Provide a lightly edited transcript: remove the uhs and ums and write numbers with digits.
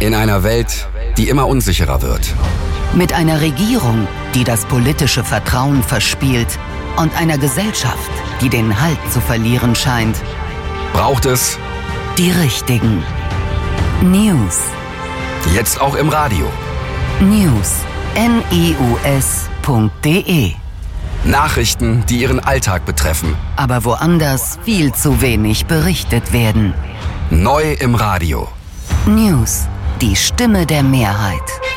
In einer Welt, die immer unsicherer wird. Mit einer Regierung, die das politische Vertrauen verspielt und einer Gesellschaft, die den Halt zu verlieren scheint, braucht es die richtigen News. Jetzt auch im Radio. News. news.de. Nachrichten, die Ihren Alltag betreffen. Aber woanders viel zu wenig berichtet werden. Neu im Radio. News. Die Stimme der Mehrheit.